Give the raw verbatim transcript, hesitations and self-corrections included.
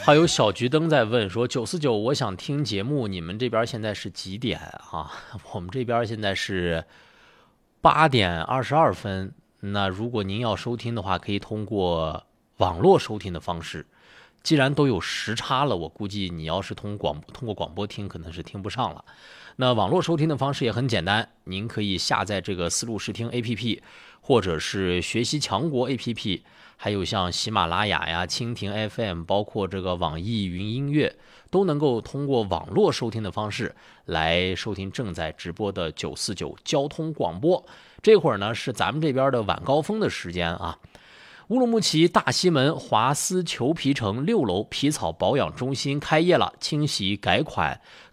还有小桔灯在问说九四九，我想听节目，你们这边现在是几点啊？我们这边现在是八点二十二分。那如果您要收听的话，可以通过网络收听的方式。既然都有时差了，我估计你要是通广通过广播听，可能是听不上了。那网络收听的方式也很简单，您可以下载这个思路视听 A P P， 或者是学习强国 A P P， 还有像喜马拉雅呀、蜻蜓 F M， 包括这个网易云音乐，都能够通过网络收听的方式来收听正在直播的九四九交通广播。这会儿呢是咱们这边的晚高峰的时间啊。乌鲁木齐大西门华思裘皮城六楼皮草保养中心开业了，清洗改款